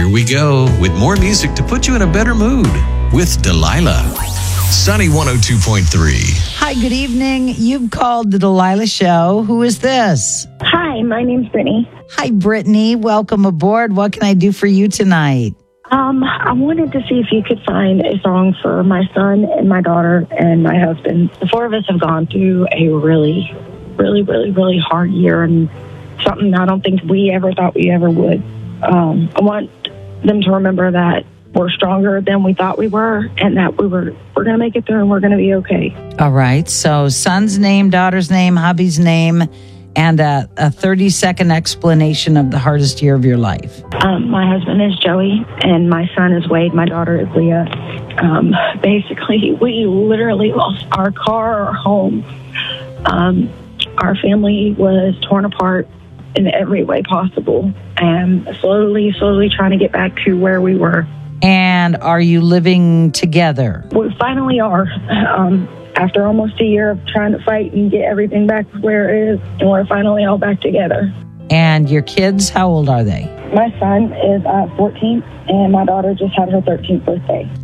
Here we go with more music to put you in a better mood with Delilah. Sunny 102.3. Hi, good evening. You've called the Delilah Show. Who is this? Hi, my name's Brittany. Hi, Brittany. Welcome aboard. What can I do for you tonight? I wanted to see if you could find a song for my son and my daughter and my husband. The four of us have gone through a really, really, really, really hard year, and something I don't think we ever thought we ever would. I want them to remember that we're stronger than we thought we were, and that we're going to make it through, and we're going to be okay. All right. So son's name, daughter's name, hubby's name, and a 30-second explanation of the hardest year of your life. My husband is Joey, and my son is Wade. My daughter is Leah. Basically, we literally lost our car, our home. Our family was torn apart in every way possible, and slowly trying to get back to where we were. And are you living together? We finally are. After almost a year of trying to fight and get everything back where it is, and we're finally all back together. And your kids, how old are they? My son is 14, and my daughter just had her 13th birthday.